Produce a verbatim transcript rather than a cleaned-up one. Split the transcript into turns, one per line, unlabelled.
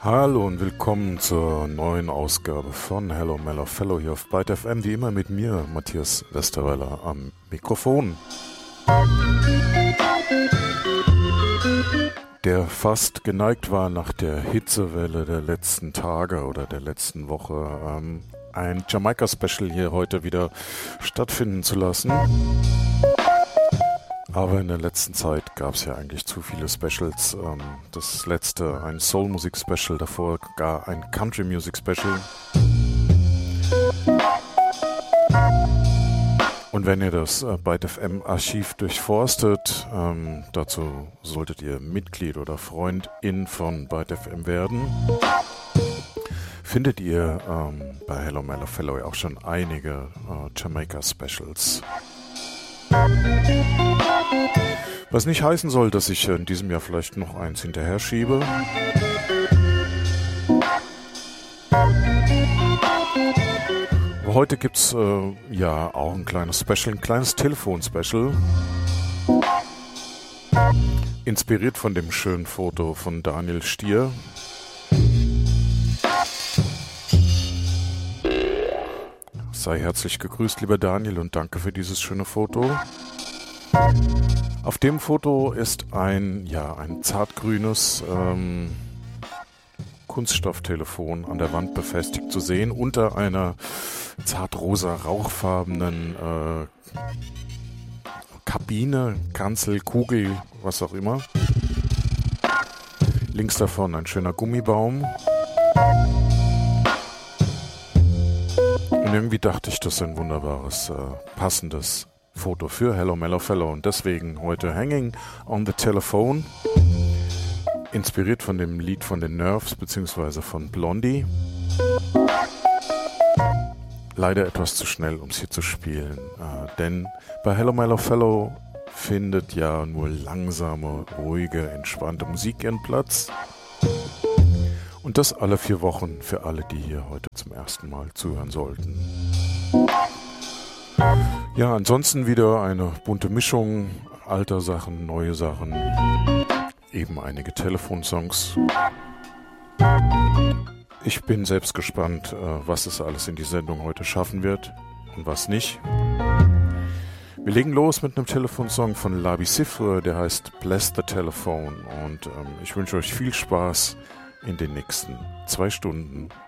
Hallo und willkommen zur neuen Ausgabe von Hello Mellow Fellow hier auf Byte F M, wie immer mit mir, Matthias Westerweiler, am Mikrofon. Der fast geneigt war, nach der Hitzewelle der letzten Tage oder der letzten Woche ähm, ein Jamaika-Special hier heute wieder stattfinden zu lassen. Aber in der letzten Zeit gab es ja eigentlich zu viele Specials. Ähm, das letzte ein Soul-Musik-Special, davor gar ein Country-Music-Special. Und wenn ihr das äh, Byte F M-Archiv durchforstet, ähm, dazu solltet ihr Mitglied oder Freundin von Byte F M werden, findet ihr ähm, bei Hello Mellow Fellow auch schon einige äh, Jamaika-Specials. Was nicht heißen soll, dass ich in diesem Jahr vielleicht noch eins hinterher schiebe. Aber heute gibt es äh, ja auch ein kleines Special, ein kleines Telefon-Special. Inspiriert von dem schönen Foto von Daniel Stier. Sei herzlich gegrüßt, lieber Daniel, und danke für dieses schöne Foto. Auf dem Foto ist ein, ja, ein zartgrünes ähm, Kunststofftelefon an der Wand befestigt zu sehen, unter einer zartrosa, rauchfarbenen äh, Kabine, Kanzel, Kugel, was auch immer. Links davon ein schöner Gummibaum. Und irgendwie dachte ich, das ist ein wunderbares, äh, passendes Foto für Hello Mellow Fellow. Und deswegen heute Hanging on the Telephone. Inspiriert von dem Lied von den Nerves bzw. von Blondie. Leider etwas zu schnell, um es hier zu spielen. Äh, denn bei Hello Mellow Fellow findet ja nur langsame, ruhige, entspannte Musik ihren Platz. Und das alle vier Wochen für alle, die hier heute zum ersten Mal zuhören sollten. Ja, ansonsten wieder eine bunte Mischung alter Sachen, neue Sachen, eben einige Telefonsongs. Ich bin selbst gespannt, was es alles in die Sendung heute schaffen wird und was nicht. Wir legen los mit einem Telefonsong von Labi Siffre, der heißt Bless the Telephone, und ähm, ich wünsche euch viel Spaß in den nächsten zwei Stunden.